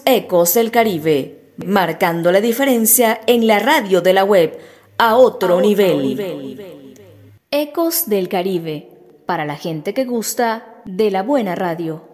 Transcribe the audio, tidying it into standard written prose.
Ecos del Caribe, marcando la diferencia en la radio de la web a otro nivel. Ecos del Caribe, para la gente que gusta de la buena radio.